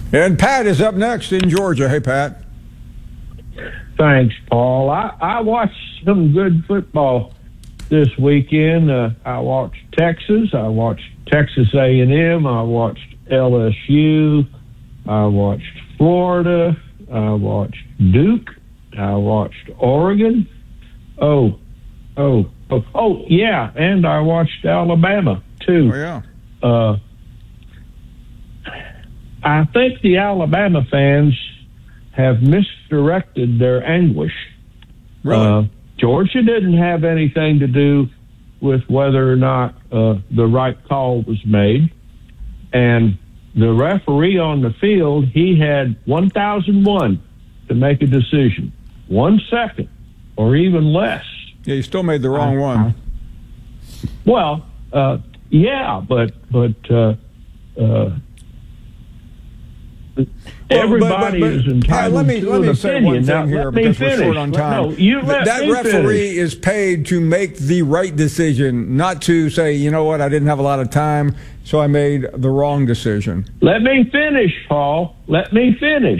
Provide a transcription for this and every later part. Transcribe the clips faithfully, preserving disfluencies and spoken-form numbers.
And Pat is up next in Georgia. Hey, Pat. Thanks, Paul. I, I watched some good football this weekend. Uh, I watched Texas. I watched Texas A and M. I watched L S U. I watched Florida. I watched Duke. I watched Oregon. Oh, oh, oh, oh, yeah, and I watched Alabama, too. Oh, yeah. Uh, I think the Alabama fans have misdirected their anguish. Really? Uh, Georgia didn't have anything to do with whether or not uh, the right call was made. And the referee on the field, he had one thousand one to make a decision. One second or even less. Yeah, you still made the wrong I, one. I, well, uh, yeah, but but uh, uh, everybody well, but, but, but, is entitled let me, to let me an say opinion. one thing now, here let me because finish. we're short on time. No, you let that me referee finish. is paid to make the right decision, not to say, you know what, I didn't have a lot of time, so I made the wrong decision. Let me finish, Paul. Let me finish.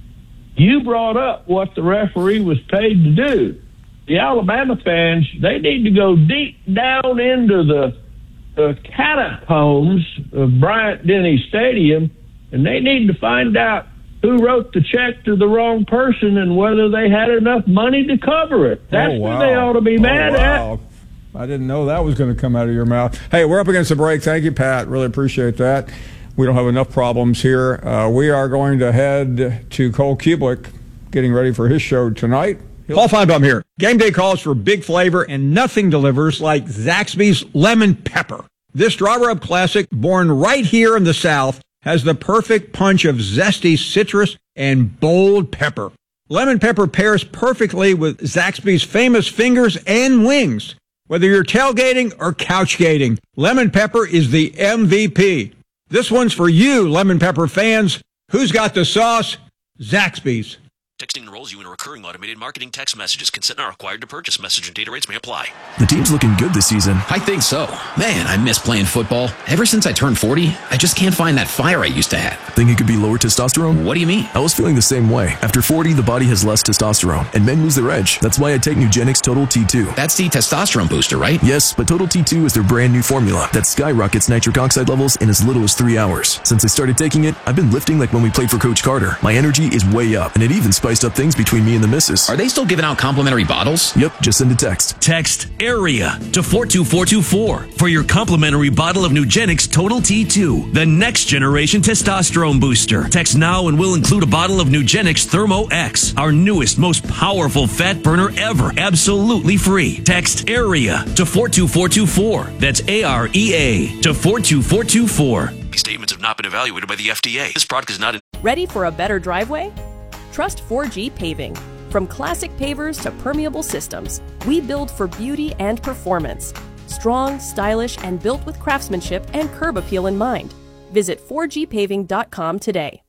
You brought up what the referee was paid to do. The Alabama fans, they need to go deep down into the, the catacombs of Bryant-Denny Stadium, and they need to find out who wrote the check to the wrong person and whether they had enough money to cover it. That's oh, wow. what they ought to be mad oh, wow. at. I didn't know that was going to come out of your mouth. Hey, we're up against the break. Thank you, Pat. Really appreciate that. We don't have enough problems here. Uh, we are going to head to Cole Kubelik, getting ready for his show tonight. Paul Feinbaum here. Game day calls for big flavor, and nothing delivers like Zaxby's Lemon Pepper. This draw rub classic, born right here in the South, has the perfect punch of zesty citrus and bold pepper. Lemon pepper pairs perfectly with Zaxby's famous fingers and wings. Whether you're tailgating or couchgating, lemon pepper is the M V P. This one's for you, lemon pepper fans. Who's got the sauce? Zaxby's. Texting enrolls you in a recurring automated marketing text messages. Consent not required to purchase. Message and data rates may apply. The team's looking good this season. I think so. Man, I miss playing football. Ever since I turned forty, I just can't find that fire I used to have. Think it could be lower testosterone? What do you mean? I was feeling the same way. After forty, the body has less testosterone, and men lose their edge. That's why I take Nugenix Total T two. That's the testosterone booster, right? Yes, but Total T two is their brand new formula that skyrockets nitric oxide levels in as little as three hours. Since I started taking it, I've been lifting like when we played for Coach Carter. My energy is way up, and it even spiced up things between me and the missus. Are they still giving out complimentary bottles? Yep, just send a text. Text AREA to four two four two four for your complimentary bottle of Nugenix Total T two, the next generation testosterone booster. Text now and we'll include a bottle of Nugenix Thermo X, our newest, most powerful fat burner ever, absolutely free. Text AREA to four two four two four. That's A R E A to four two four two four. These statements have not been evaluated by the F D A. This product is not... In- Ready for a better driveway? Trust four G Paving. From classic pavers to permeable systems, we build for beauty and performance. Strong, stylish, and built with craftsmanship and curb appeal in mind. Visit four G paving dot com today.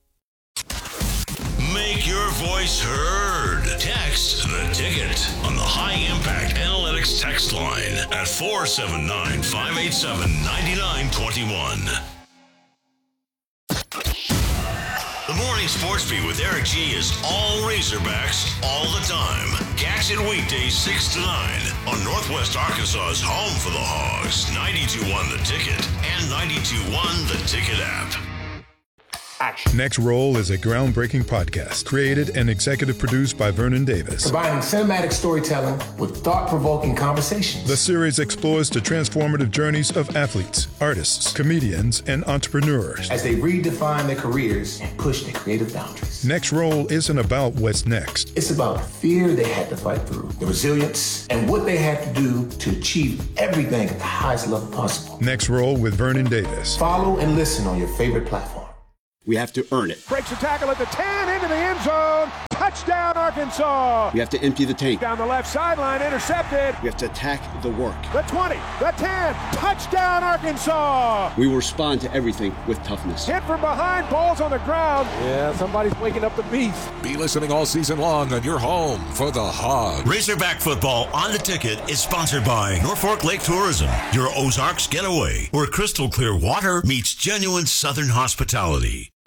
Make your voice heard. Text the ticket on the High Impact Analytics text line at four seven nine, five eight seven, nine nine two one. The Morning Sports Beat with Eric G is all Razorbacks all the time. Catch it weekdays six to nine on Northwest Arkansas's home for the Hogs, ninety-two point one The Ticket and ninety-two point one The Ticket app. Action. Next Roll is a groundbreaking podcast created and executive produced by Vernon Davis. Combining cinematic storytelling with thought-provoking conversations. The series explores the transformative journeys of athletes, artists, comedians, and entrepreneurs as they redefine their careers and push their creative boundaries. Next Roll isn't about what's next. It's about the fear they had to fight through, the resilience, and what they had to do to achieve everything at the highest level possible. Next Roll with Vernon Davis. Follow and listen on your favorite platform. We have to earn it. Breaks a tackle at the ten, into the end zone. Touchdown, Arkansas. We have to empty the tank. Down the left sideline, intercepted. We have to attack the work. The twenty, the ten, touchdown, Arkansas. We will respond to everything with toughness. Hit from behind, balls on the ground. Yeah, somebody's waking up the beast. Be listening all season long on your home for the Hogs. Razorback football on the ticket is sponsored by Norfolk Lake Tourism, your Ozarks getaway, where crystal clear water meets genuine Southern hospitality.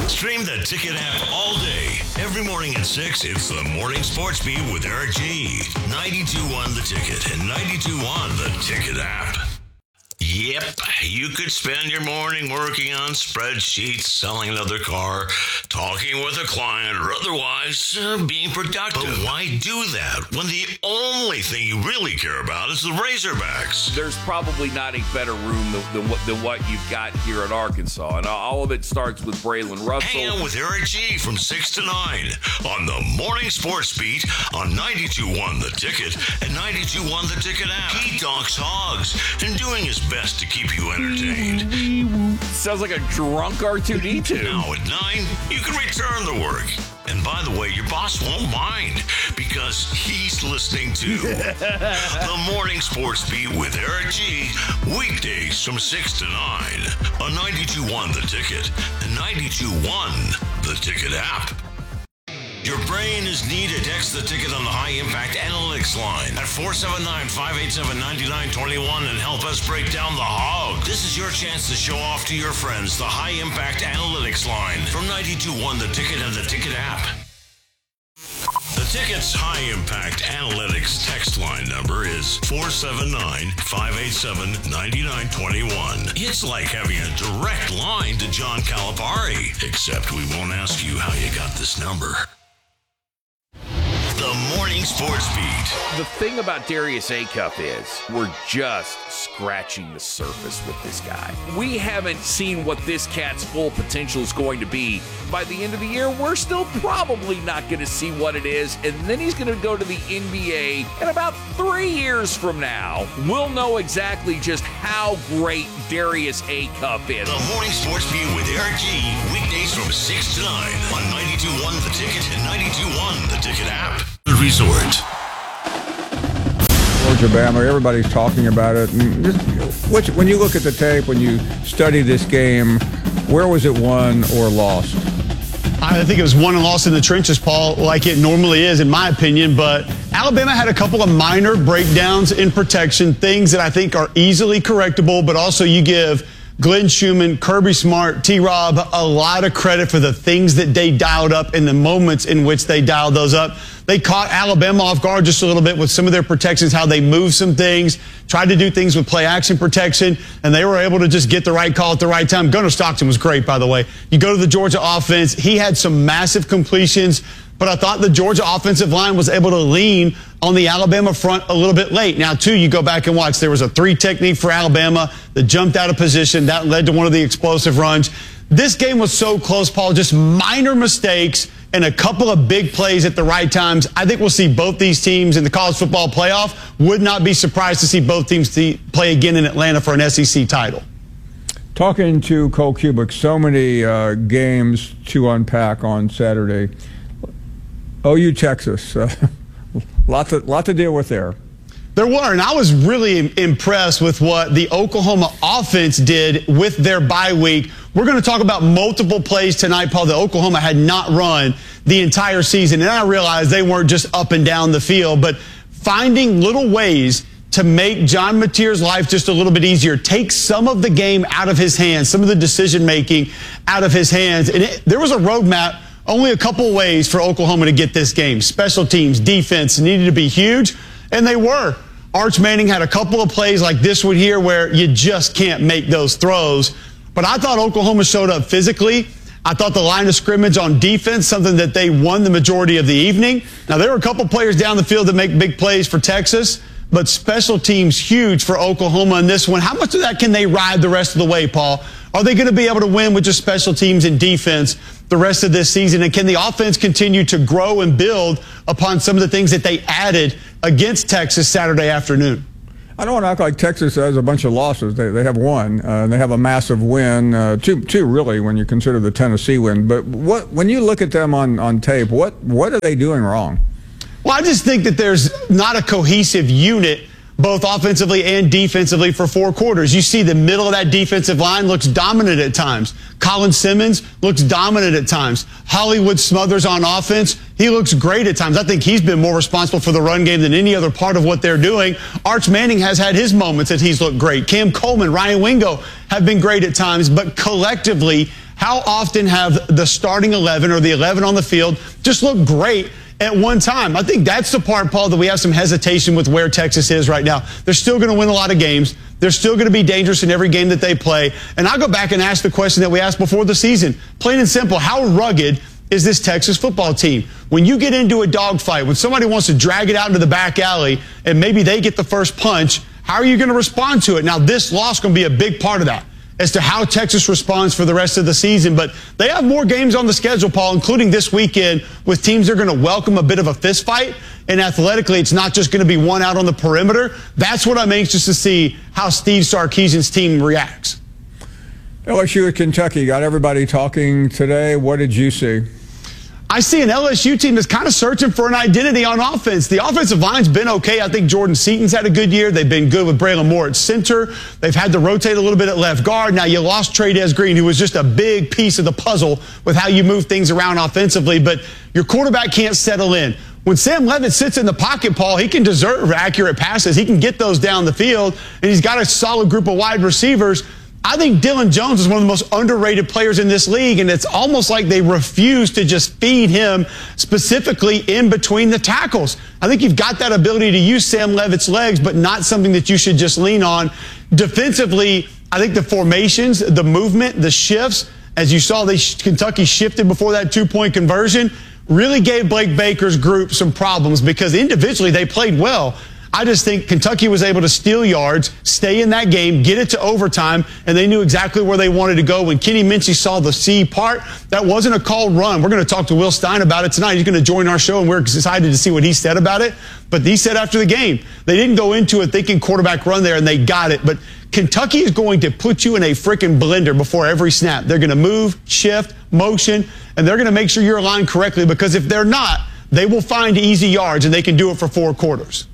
Stream the Ticket app all day. Every morning at six, it's the Morning Sports Beat with Eric G. ninety-two point one The Ticket and ninety-two point one The Ticket app. Yep, you could spend your morning working on spreadsheets, selling another car, talking with a client, or otherwise uh, being productive. But why do that when the only thing you really care about is the Razorbacks? There's probably not a better room than, than, what, than what you've got here at Arkansas, and all of it starts with Braylon Russell. Hang out with Eric G from six to nine on the Morning Sports Beat on ninety-two point one The Ticket and ninety-two point one The Ticket app. He talks hogs and doing his best to keep you entertained. Sounds like a drunk R two D two. Now at nine, you can return the work. And by the way, your boss won't mind because he's listening to the Morning Sports Beat with Eric G. Weekdays from six to nine on ninety-two point one The Ticket and ninety-two point one The Ticket app. Your brain is needed. Text the Ticket on the High Impact Analytics line at four seven nine, five eight seven, nine nine two one and help us break down the hog. This is your chance to show off to your friends the High Impact Analytics line from ninety-two point one The Ticket and the Ticket app. The Ticket's High Impact Analytics text line number is four seven nine, five eight seven, nine nine two one. It's like having a direct line to John Calipari, except we won't ask you how you got this number. The Morning Sports Beat. The thing about Darius Acuff is we're just scratching the surface with this guy. We haven't seen what this cat's full potential is going to be. By the end of the year, we're still probably not going to see what it is, and then he's going to go to the N B A, and about three years from now, we'll know exactly just how great Darius Acuff is. The Morning Sports Beat with Eric G. Weekdays from six to nine on ninety-two point one The Ticket and ninety-two point one The Ticket app. The Resort. Georgia, Bama, everybody's talking about it. And just, which, when you look at the tape, when you study this game, where was it won or lost? I think it was won and lost in the trenches, Paul, like it normally is, in my opinion. But Alabama had a couple of minor breakdowns in protection, things that I think are easily correctable, but also you give Glenn Schumann, Kirby Smart, T-Rob a lot of credit for the things that they dialed up in the moments in which they dialed those up. They caught Alabama off guard just a little bit with some of their protections, how they moved some things, tried to do things with play action protection, and they were able to just get the right call at the right time. Gunnar Stockton was great, by the way. You go to the Georgia offense, he had some massive completions, but I thought the Georgia offensive line was able to lean on the Alabama front a little bit late. Now, too, you go back and watch. There was a three technique for Alabama that jumped out of position. That led to one of the explosive runs. This game was so close, Paul, just minor mistakes and a couple of big plays at the right times. I think we'll see both these teams in the college football playoff. Would not be surprised to see both teams play again in Atlanta for an S E C title. Talking to Cole Kubik, so many uh, games to unpack on Saturday. O U Texas, uh, lot to, lot to deal with there. There were, and I was really impressed with what the Oklahoma offense did with their bye week. We're going to talk about multiple plays tonight, Paul, that Oklahoma had not run the entire season. And I realized they weren't just up and down the field, but finding little ways to make John Mateer's life just a little bit easier, take some of the game out of his hands, some of the decision-making out of his hands. And it, there was a roadmap, only a couple ways for Oklahoma to get this game. Special teams, defense needed to be huge, and they were. Arch Manning had a couple of plays like this one here where you just can't make those throws. But I thought Oklahoma showed up physically. I thought the line of scrimmage on defense, something that they won the majority of the evening. Now, there were a couple players down the field that make big plays for Texas, but special teams huge for Oklahoma in this one. How much of that can they ride the rest of the way, Paul? Are they going to be able to win with just special teams and defense the rest of this season? And can the offense continue to grow and build upon some of the things that they added against Texas Saturday afternoon? I don't want to act like Texas has a bunch of losses. They, they have one, uh, and they have a massive win, uh, two, two really, when you consider the Tennessee win. But what, when you look at them on, on tape, what, what are they doing wrong? Well, I just think that there's not a cohesive unit, both offensively and defensively, for four quarters. You see the middle of that defensive line looks dominant at times. Colin Simmons looks dominant at times. Hollywood Smothers on offense, he looks great at times. I think he's been more responsible for the run game than any other part of what they're doing. Arch Manning has had his moments that he's looked great. Cam Coleman, Ryan Wingo have been great at times, but collectively, How often have the starting eleven or the eleven on the field just look great at one time? I think that's the part, Paul, that we have some hesitation with where Texas is right now. They're still going to win a lot of games. They're still going to be dangerous in every game that they play. And I'll go back and ask the question that we asked before the season. Plain and simple, how rugged is this Texas football team? When you get into a dogfight, when somebody wants to drag it out into the back alley and maybe they get the first punch, how are you going to respond to it? Now, this loss is going to be a big part of that as to how Texas responds for the rest of the season. But they have more games on the schedule, Paul, including this weekend with teams that are going to welcome a bit of a fist fight. And athletically, it's not just going to be one out on the perimeter. That's what I'm anxious to see how Steve Sarkisian's team reacts. L S U at Kentucky got everybody talking today. What did you see? I see an L S U team that's kind of searching for an identity on offense. The offensive line's been okay. I think Jordan Seaton's had a good year. They've been good with Braylon Moore at center. They've had to rotate a little bit at left guard. Now you lost Trey'Dez Green, who was just a big piece of the puzzle with how you move things around offensively. But your quarterback can't settle in. When Sam Leavitt sits in the pocket, Paul, he can deserve accurate passes. He can get those down the field, and he's got a solid group of wide receivers. I think Dylan Jones is one of the most underrated players in this league, and it's almost like they refuse to just feed him specifically in between the tackles. I think you've got that ability to use Sam Leavitt's legs, but not something that you should just lean on. Defensively, I think the formations, the movement, the shifts, as you saw, they Kentucky shifted before that two-point conversion, really gave Blake Baker's group some problems because individually they played well. I just think Kentucky was able to steal yards, stay in that game, get it to overtime, and they knew exactly where they wanted to go. When Kenny Minchey saw the C part, that wasn't a called run. We're going to talk to Will Stein about it tonight. He's going to join our show, and we're excited to see what he said about it. But he said after the game, they didn't go into it thinking quarterback run there, and they got it. But Kentucky is going to put you in a freaking blender before every snap. They're going to move, shift, motion, and they're going to make sure you're aligned correctly, because if they're not, they will find easy yards, and they can do it for four quarters.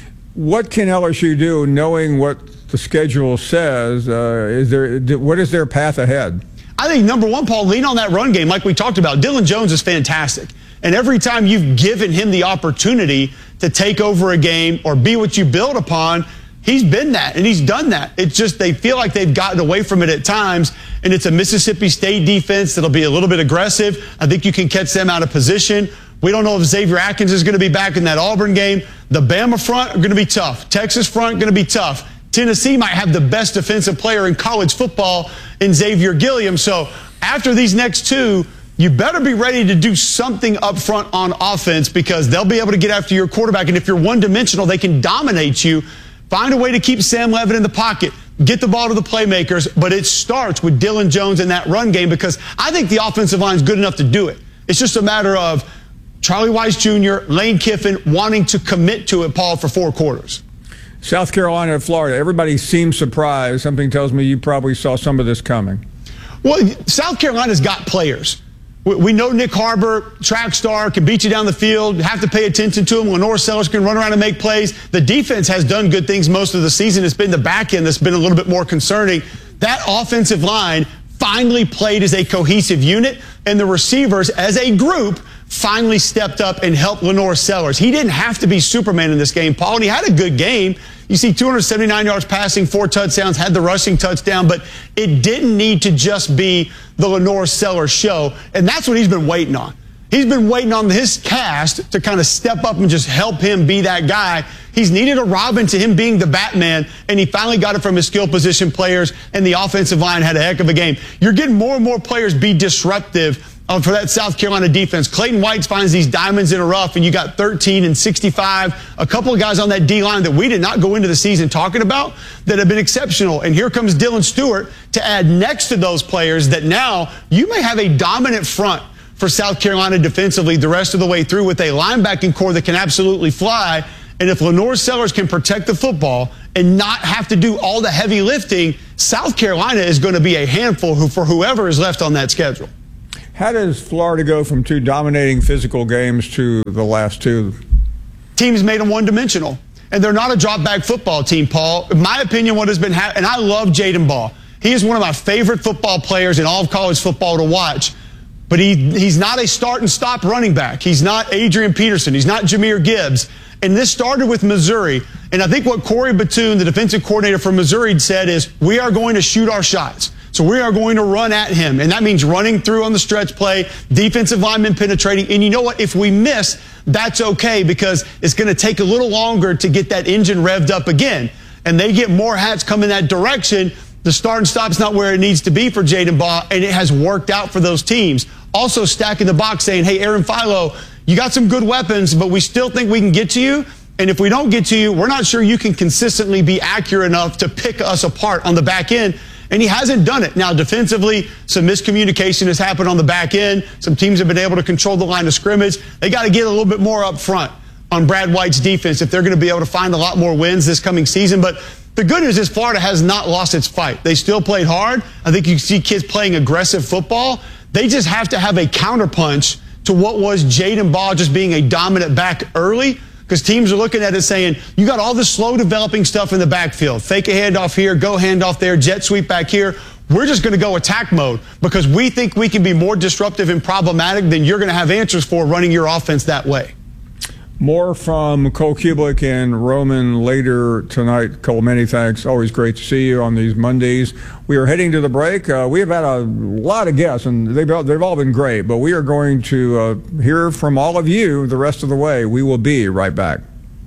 What can L S U do, knowing what the schedule says? Uh, is there what is their path ahead? I think, number one, Paul, lean on that run game like we talked about. Dylan Jones is fantastic. And every time you've given him the opportunity to take over a game or be what you build upon, he's been that, and he's done that. It's just they feel like they've gotten away from it at times, and it's a Mississippi State defense that'll be a little bit aggressive. I think you can catch them out of position. We don't know if Xavier Atkins is going to be back in that Auburn game. The Bama front are going to be tough. Texas front going to be tough. Tennessee might have the best defensive player in college football in Xavier Gilliam. So after these next two, you better be ready to do something up front on offense, because they'll be able to get after your quarterback. And if you're one-dimensional, they can dominate you. Find a way to keep Sam Leavitt in the pocket. Get the ball to the playmakers. But it starts with Dylan Jones in that run game, because I think the offensive line is good enough to do it. It's just a matter of Charlie Weiss Junior, Lane Kiffin wanting to commit to it, Paul, for four quarters. South Carolina and Florida, everybody seems surprised. Something tells me you probably saw some of this coming. Well, South Carolina's got players. We know Nick Harbor, track star, can beat you down the field. Have to pay attention to him. Lenore Sellers can run around and make plays. The defense has done good things most of the season. It's been the back end that's been a little bit more concerning. That offensive line finally played as a cohesive unit, and the receivers as a group finally stepped up and helped Lenore Sellers. He didn't have to be Superman in this game, Paul, and he had a good game. You see two hundred seventy-nine yards passing, four touchdowns, had the rushing touchdown, but it didn't need to just be the Lenore Sellers show, and that's what he's been waiting on. He's been waiting on his cast to kind of step up and just help him be that guy. He's needed a Robin to him being the Batman, and he finally got it from his skill position players, and the offensive line had a heck of a game. You're getting more and more players be disruptive Um, for that South Carolina defense. Clayton White finds these diamonds in a rough, and you got thirteen and sixty-five. A couple of guys on that D-line that we did not go into the season talking about that have been exceptional. And here comes Dylan Stewart to add next to those players that now you may have a dominant front for South Carolina defensively the rest of the way through, with a linebacking core that can absolutely fly. And if Lenore Sellers can protect the football and not have to do all the heavy lifting, South Carolina is going to be a handful for whoever is left on that schedule. How does Florida go from two dominating physical games to the last two? Teams made them one-dimensional, and they're not a drop-back football team, Paul. In my opinion, what has been happening, and I love Jaden Ball. He is one of my favorite football players in all of college football to watch, but he he's not a start-and-stop running back. He's not Adrian Peterson. He's not Jahmyr Gibbs. And this started with Missouri, and I think what Corey Batoon, the defensive coordinator from Missouri, said is, we are going to shoot our shots. So we are going to run at him, and that means running through on the stretch play, defensive lineman penetrating. And you know what? If we miss, that's okay because it's going to take a little longer to get that engine revved up again. And they get more hats coming that direction. The start and stop's not where it needs to be for Jaden Baugh, and it has worked out for those teams. Also stacking the box saying, hey, Aaron Philo, you got some good weapons, but we still think we can get to you. And if we don't get to you, we're not sure you can consistently be accurate enough to pick us apart on the back end. And he hasn't done it. Now, defensively, some miscommunication has happened on the back end. Some teams have been able to control the line of scrimmage. They got to get a little bit more up front on Brad White's defense if they're going to be able to find a lot more wins this coming season. But the good news is Florida has not lost its fight. They still played hard. I think you see kids playing aggressive football. They just have to have a counterpunch to what was Jaden Baugh just being a dominant back early, because teams are looking at it saying, you got all this slow developing stuff in the backfield. Fake a handoff here, go handoff there, jet sweep back here. We're just going to go attack mode because we think we can be more disruptive and problematic than you're going to have answers for running your offense that way. More from Cole Cubelic and Roman later tonight. Cole, many thanks. Always great to see you on these Mondays. We are heading to the break. Uh, we have had a lot of guests, and they've, they've all been great, but we are going to uh, hear from all of you the rest of the way. We will be right back.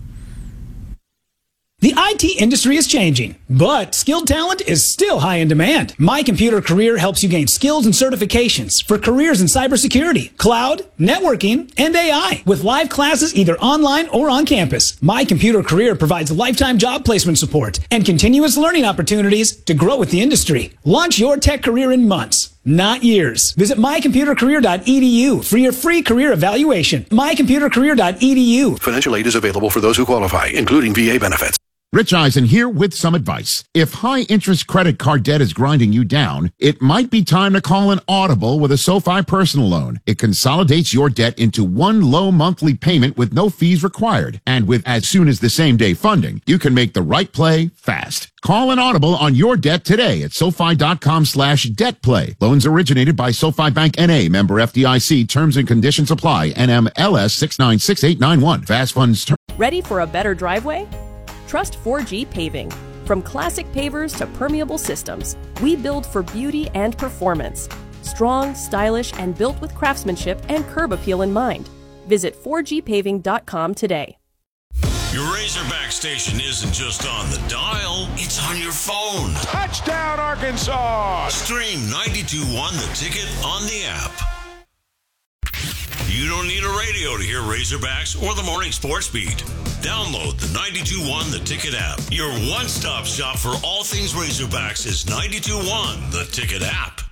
The I T industry is changing, but skilled talent is still high in demand. My Computer Career helps you gain skills and certifications for careers in cybersecurity, cloud, networking, and A I with live classes either online or on campus. My Computer Career provides lifetime job placement support and continuous learning opportunities to grow with the industry. Launch your tech career in months, not years. Visit my computer career dot e d u for your free career evaluation. my computer career dot e d u. Financial aid is available for those who qualify, including V A benefits. Rich Eisen here with some advice. If high-interest credit card debt is grinding you down, it might be time to call an audible with a SoFi personal loan. It consolidates your debt into one low monthly payment with no fees required. And with as soon as the same-day funding, you can make the right play fast. Call an audible on your debt today at SoFi.com slash debt play. Loans originated by SoFi Bank N A, member F D I C. Terms and conditions apply. N M L S six nine six eight nine one. Fast funds. Ter- Ready for a better driveway? Trust four G Paving. From classic pavers to permeable systems, we build for beauty and performance. Strong, stylish, and built with craftsmanship and curb appeal in mind. Visit four g paving dot com today. Your Razorback station isn't just on the dial, it's on your phone. Touchdown, Arkansas! Stream ninety-two point one The Ticket on the app. You don't need a radio to hear Razorbacks or the Morning Sports Beat. Download the ninety-two point one The Ticket app. Your one-stop shop for all things Razorbacks is ninety-two point one The Ticket app.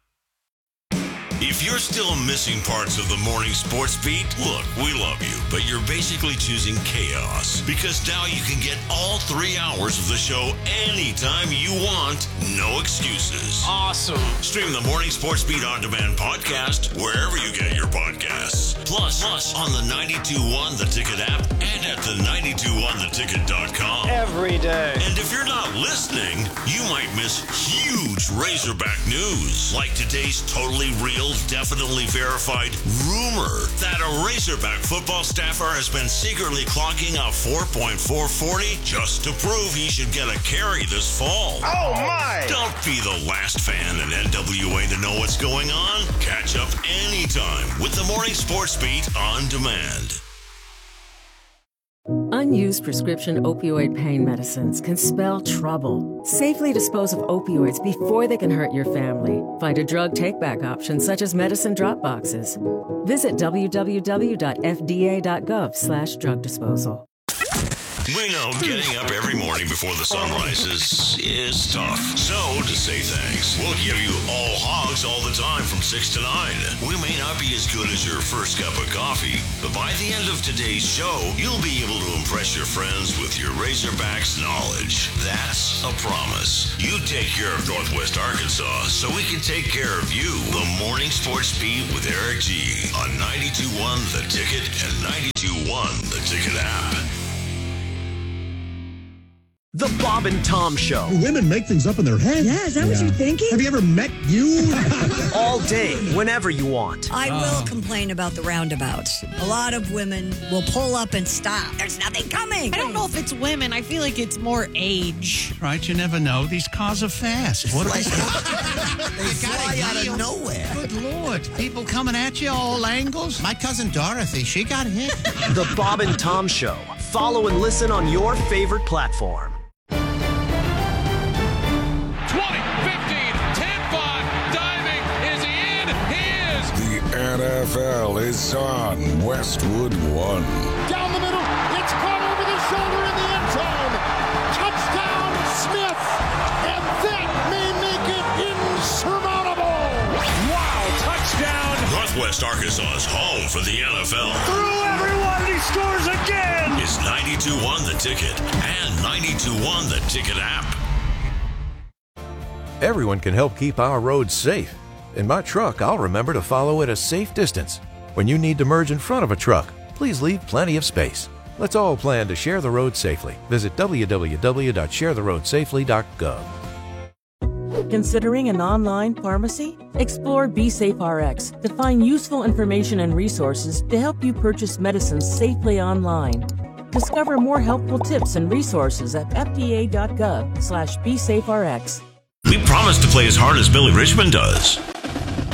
If you're still missing parts of the Morning Sports Beat, look, we love you, but you're basically choosing chaos. Because now you can get all three hours of the show anytime you want. No excuses. Awesome. Stream the Morning Sports Beat On Demand podcast wherever you get your podcasts. Plus, plus on the ninety-two point one The Ticket app and at the ninety-two point one the ticket dot com. Every day. And if you're not listening, you might miss huge Razorback news. Like today's totally real, definitely verified rumor that a Razorback football staffer has been secretly clocking a four point four forty just to prove he should get a carry this fall. Oh my! Don't be the last fan in N W A to know what's going on. Catch up anytime with the Morning Sports Beat On Demand. Unused prescription opioid pain medicines can spell trouble. Safely dispose of opioids before they can hurt your family. Find a drug take-back option such as medicine drop boxes. Visit w w w dot f d a dot gov slash drug disposal. We know getting up every morning before the sun rises is tough. So, to say thanks, we'll give you all hogs all the time from six to nine. We may not be as good as your first cup of coffee, but by the end of today's show, you'll be able to impress your friends with your Razorbacks knowledge. That's a promise. You take care of Northwest Arkansas so we can take care of you. The Morning Sports Beat with Eric G. on ninety-two point one The Ticket and ninety-two point one The Ticket app. The Bob and Tom Show. Women make things up in their head. Yeah, is that yeah. what you're thinking? Have you ever met you? All day, whenever you want. I will oh. complain about the roundabouts. A lot of women will pull up and stop. There's nothing coming. I don't know if it's women. I feel like it's more age. Right, you never know. These cars are fast. What are they? They fly out of nowhere. Good Lord. People coming at you all angles. My cousin Dorothy, she got hit. The Bob and Tom Show. Follow and listen on your favorite platform. twenty, fifteen, ten, five, diving, is he in? He is! The N F L is on Westwood One. Down the middle, it's caught over the shoulder in the end zone. Touchdown, Smith! And that may make it insurmountable! Wow, touchdown! Northwest Arkansas's home for the N F L. Through everyone, he scores again! It's ninety-two one The Ticket and ninety-two one The Ticket app. Everyone can help keep our roads safe. In my truck, I'll remember to follow at a safe distance. When you need to merge in front of a truck, please leave plenty of space. Let's all plan to share the road safely. Visit w w w dot share the road safely dot gov. Considering an online pharmacy? Explore BeSafeRx to find useful information and resources to help you purchase medicines safely online. Discover more helpful tips and resources at f d a dot gov slash BeSafeRx. We promise to play as hard as Billy Richmond does.